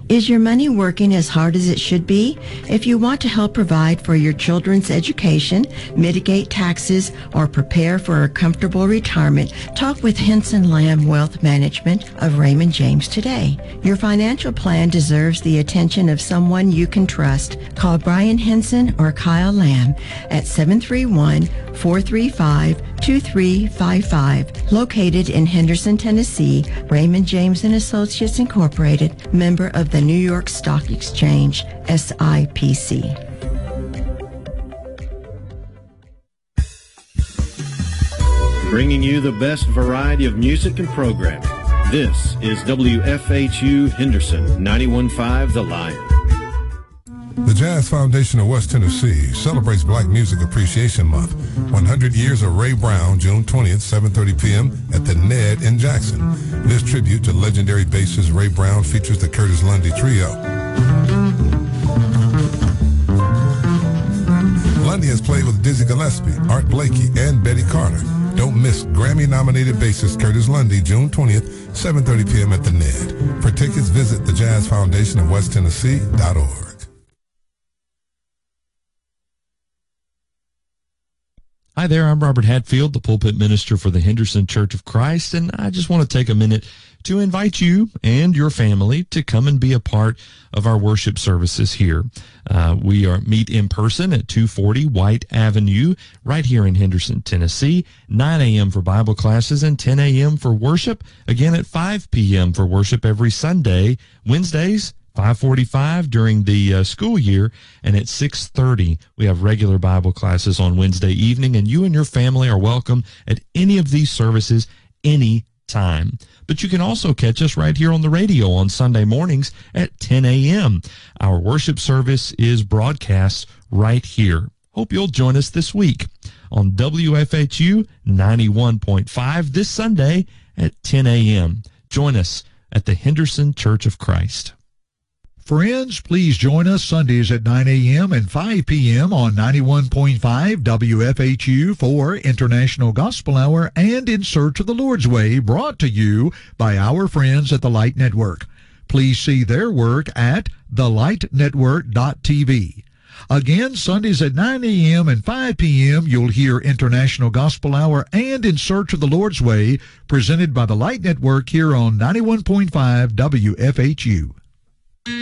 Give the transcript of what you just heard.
Is your money working as hard as it should be? If you want to help provide for your children's education, mitigate taxes, or prepare for a comfortable retirement, talk with Henson Lamb Wealth Management of Raymond James today. Your financial plan deserves the attention of someone you can trust. Call Brian Henson or Kyle Lamb at 731-435-2355. Located in Henderson, Tennessee, Raymond James & Associates Incorporated, member of the New York Stock Exchange, SIPC. Bringing you the best variety of music and programming. This is WFHU Henderson 91.5 The Lion. The Jazz Foundation of West Tennessee celebrates Black Music Appreciation Month. 100 Years of Ray Brown, June 20th, 7:30 p.m. at the Ned in Jackson. This tribute to legendary bassist Ray Brown features the Curtis Lundy Trio. Lundy has played with Dizzy Gillespie, Art Blakey, and Betty Carter. Don't miss Grammy-nominated bassist Curtis Lundy, June 20th, 7:30 p.m. at the Ned. For tickets, visit the Jazz Foundation of West Tennessee.org. Hi there, I'm Robert Hatfield, the pulpit minister for the Henderson Church of Christ, and I just want to take a minute to invite you and your family to come and be a part of our worship services here. We meet in person at 240 White Avenue, right here in Henderson, Tennessee, 9 a.m. for Bible classes and 10 a.m. for worship, again at 5 p.m. for worship every Sunday, Wednesdays, 5:45 during the school year, and at 6:30 we have regular Bible classes on Wednesday evening, and you and your family are welcome at any of these services any time. But you can also catch us right here on the radio on Sunday mornings at 10 a.m. Our worship service is broadcast right here. Hope you'll join us this week on WFHU 91.5 this Sunday at 10 a.m. Join us at the Henderson Church of Christ. Friends, please join us Sundays at 9 a.m. and 5 p.m. on 91.5 WFHU for International Gospel Hour and In Search of the Lord's Way, brought to you by our friends at the Light Network. Please see their work at thelightnetwork.tv. Again, Sundays at 9 a.m. and 5 p.m., you'll hear International Gospel Hour and In Search of the Lord's Way, presented by the Light Network here on 91.5 WFHU.